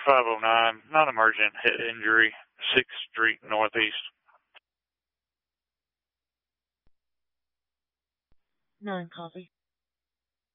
509, non-emergent head injury, 6th Street Northeast. 9 copy.